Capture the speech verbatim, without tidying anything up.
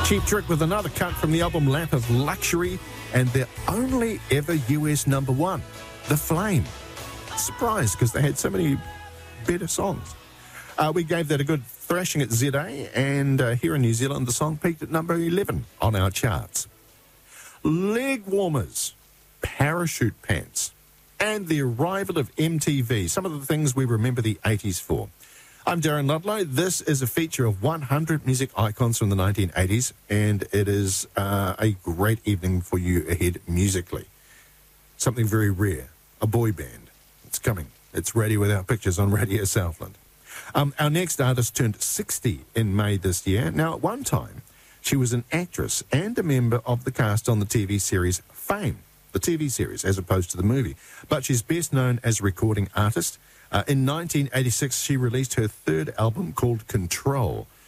Cheap Trick with another cut from the album Lap of Luxury and their only ever U S number one, The Flame. Surprised because they had so many better songs. Uh, we gave that a good thrashing at Z A, and uh, here in New Zealand the song peaked at number eleven on our charts. Leg warmers, parachute pants, and the arrival of M T V, some of the things we remember the eighties for. I'm Darren Ludlow. This is a feature of one hundred music icons from the nineteen eighties, and it is uh, a great evening for you ahead musically. Something very rare, a boy band. It's coming. It's Radio Without Pictures on Radio Southland. Um, our next artist turned sixty in May this year. Now, at one time, she was an actress and a member of the cast on the T V series Fame, the T V series, as opposed to the movie. But she's best known as a recording artist. Uh, in nineteen eighty-six, she released her third album called Control.